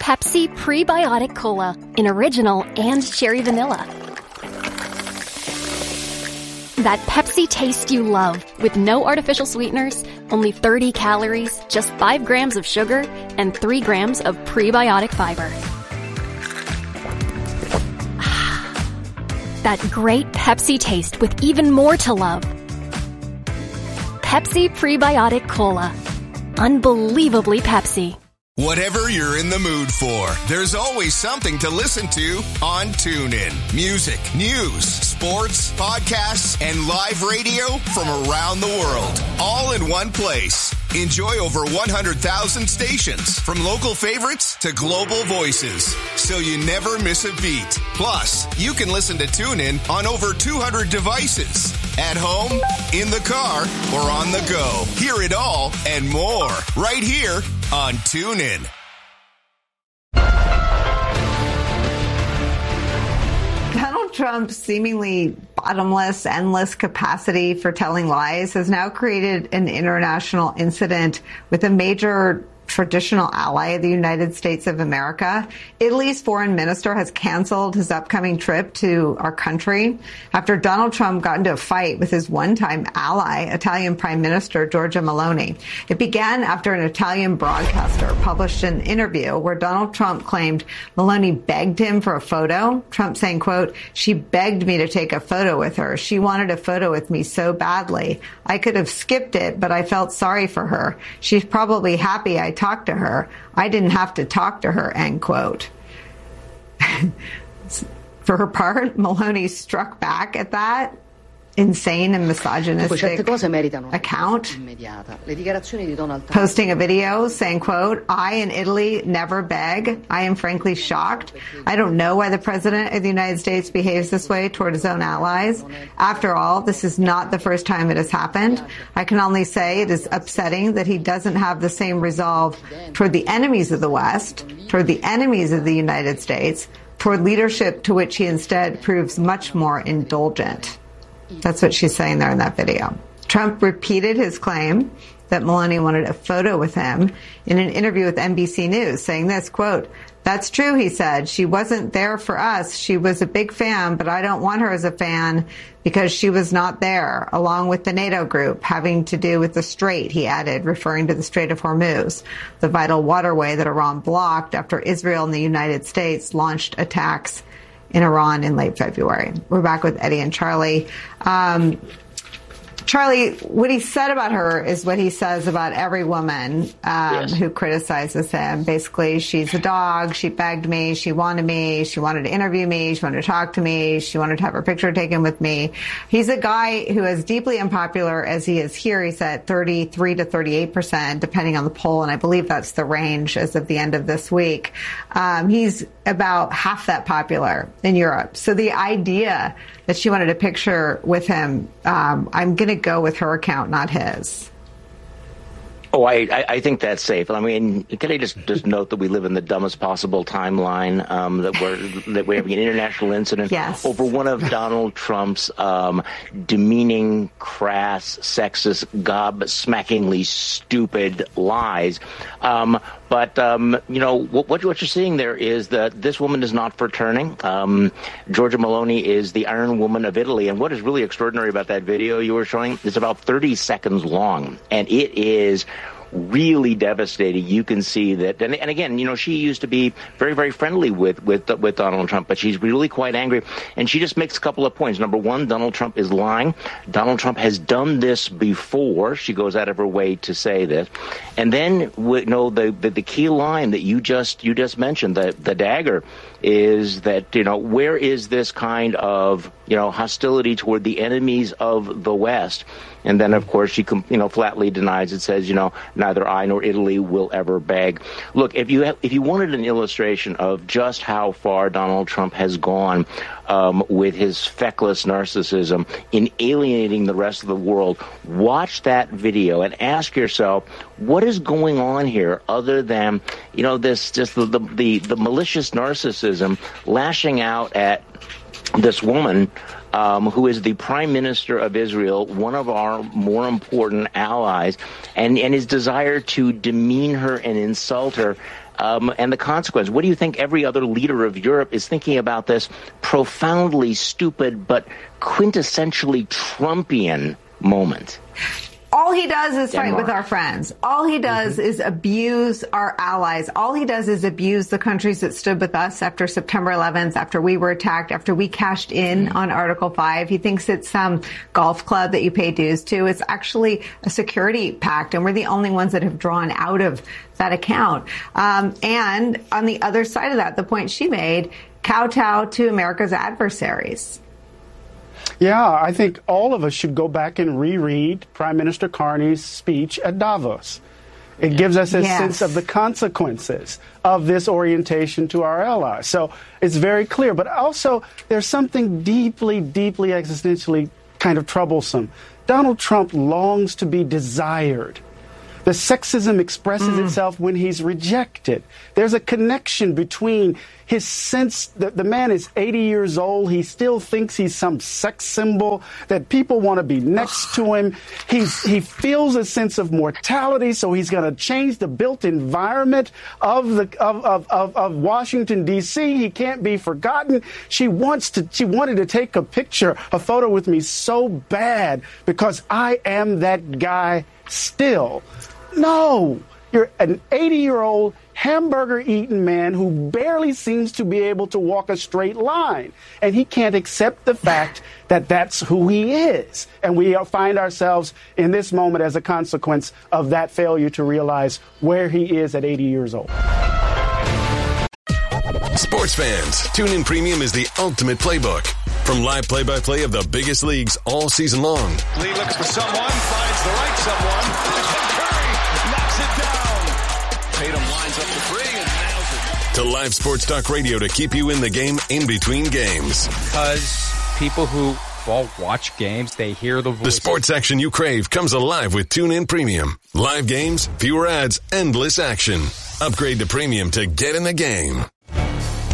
Pepsi Prebiotic Cola in original and cherry vanilla. That Pepsi taste you love, with no artificial sweeteners, only 30 calories, just 5 grams of sugar, and 3 grams of prebiotic fiber. That great Pepsi taste with even more to love. Pepsi Prebiotic Cola. Unbelievably Pepsi. Whatever you're in the mood for, there's always something to listen to on TuneIn. Music, news, sports, podcasts, and live radio from around the world, all in one place. Enjoy over 100,000 stations, from local favorites to global voices, so you never miss a beat. Plus, you can listen to TuneIn on over 200 devices. At home, in the car, or on the go. Hear it all and more right here on TuneIn. Donald Trump's seemingly bottomless, endless capacity for telling lies has now created an international incident with a major traditional ally of the United States of America. Italy's foreign minister has canceled his upcoming trip to our country after Donald Trump got into a fight with his one-time ally, Italian Prime Minister Giorgia Meloni. It began after an Italian broadcaster published an interview where Donald Trump claimed Meloni begged him for a photo. Trump saying, quote, "She begged me to take a photo with her. She wanted a photo with me so badly. I could have skipped it, but I felt sorry for her. She's probably happy I talked to her. I didn't have to talk to her," end quote. For her part, Meloni struck back at that insane and misogynistic account, posting a video saying, quote, "I in Italy never beg. I am frankly shocked. I don't know why the president of the United States behaves this way toward his own allies. After all, this is not the first time it has happened. I can only say it is upsetting that he doesn't have the same resolve toward the enemies of the West, toward the enemies of the United States, toward leadership to which he instead proves much more indulgent." That's what she's saying there in that video. Trump repeated his claim that Meloni wanted a photo with him in an interview with NBC News, saying this, quote, "That's true," he said. "She wasn't there for us. She was a big fan, but I don't want her as a fan because she was not there, along with the NATO group, having to do with the Strait," he added, referring to the Strait of Hormuz, the vital waterway that Iran blocked after Israel and the United States launched attacks in Iran in late February. We're back with Eddie and Charlie. Charlie, what he said about her is what he says about every woman who criticizes him. Basically, she's a dog. She begged me. She wanted to interview me. She wanted to talk to me. She wanted to have her picture taken with me. He's a guy who is deeply unpopular as he is here. He's at 33 to 38%, depending on the poll, and I believe that's the range as of the end of this week. He's about half that popular in Europe. So the idea that she wanted a picture with him, I'm going to go with her account, not his. Oh, I think that's safe. I mean, can I just note that we live in the dumbest possible timeline, that we're having an international incident over one of Donald Trump's demeaning, crass, sexist, gobsmackingly stupid lies. But what you're seeing there is that this woman is not for turning. Giorgia Meloni is the Iron Woman of Italy. And what is really extraordinary about that video you were showing is about 30 seconds long. And it is really devastating. You can see that, and again, she used to be very, very friendly with Donald Trump, but she's really quite angry. And she just makes a couple of points. Number one, Donald Trump is lying. Donald Trump has done this before. She goes out of her way to say this. And then, the key line that you just mentioned, the dagger, is that, where is this kind of, hostility toward the enemies of the West? And then, of course, she, flatly denies it, says, neither I nor Italy will ever beg. Look, if you wanted an illustration of just how far Donald Trump has gone with his feckless narcissism in alienating the rest of the world, watch that video and ask yourself, what is going on here other than, the malicious narcissism lashing out at this woman who is the Prime Minister of Israel, one of our more important allies, and his desire to demean her and insult her. And the consequence. What do you think every other leader of Europe is thinking about this profoundly stupid but quintessentially Trumpian moment? All he does is fight with our friends. All he does is abuse our allies. All he does is abuse the countries that stood with us after September 11th, after we were attacked, after we cashed in on Article 5. He thinks it's some golf club that you pay dues to. It's actually a security pact, and we're the only ones that have drawn out of that account. And on the other side of that, the point she made, kowtow to America's adversaries. Yeah, I think all of us should go back and reread Prime Minister Carney's speech at Davos. It gives us a sense of the consequences of this orientation to our allies. So it's very clear. But also, there's something deeply, deeply existentially kind of troublesome. Donald Trump longs to be desired. The sexism expresses itself when he's rejected. There's a connection between his sense that the man is 80 years old. He still thinks he's some sex symbol, that people want to be next to him. He feels a sense of mortality, so he's going to change the built environment of Washington, D.C. He can't be forgotten. She wanted to take a photo with me so bad because I am that guy still. No, you're an 80-year-old hamburger-eating man who barely seems to be able to walk a straight line. And he can't accept the fact that that's who he is. And we find ourselves in this moment as a consequence of that failure to realize where he is at 80 years old. Sports fans, TuneIn Premium is the ultimate playbook. From live play-by-play of the biggest leagues all season long. Lee looks for someone, finds the right someone. Tatum lines up the three and nails it. To live sports talk radio to keep you in the game in between games. Because people who watch games, they hear the voice. The sports action you crave comes alive with TuneIn Premium. Live games, fewer ads, endless action. Upgrade to Premium to get in the game.